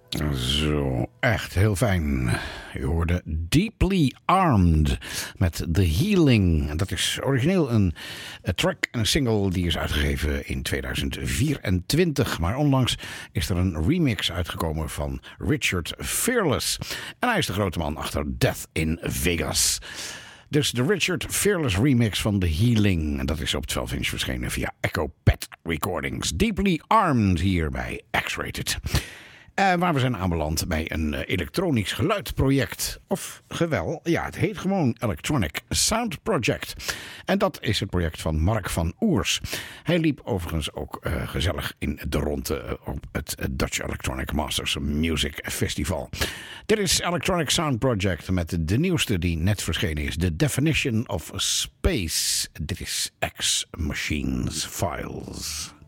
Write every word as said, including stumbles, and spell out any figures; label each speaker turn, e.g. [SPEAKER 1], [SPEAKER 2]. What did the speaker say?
[SPEAKER 1] Zo, echt heel fijn. U hoorde Deeply Armed met The Healing. Dat is origineel een, een track, een single die is uitgegeven in tweeduizend vierentwintig. Maar onlangs is er een remix uitgekomen van Richard Fearless. En hij is de grote man achter Death in Vegas. Dus de Richard Fearless remix van The Healing. En dat is op twaalf inch verschenen via Echo Pet Recordings. Deeply Armed hier bij X-Rated. Uh, waar we zijn aanbeland bij een uh, elektronisch geluidproject. Of gewel, ja, het heet gewoon Electronic Sound Project. En dat is het project van Mark van Oers. Hij liep overigens ook uh, gezellig in de ronde uh, op het uh, Dutch Electronic Masters Music Festival. Dit is Electronic Sound Project met de nieuwste die net verschenen is. The Definition of Space. Dit is X Machines Files.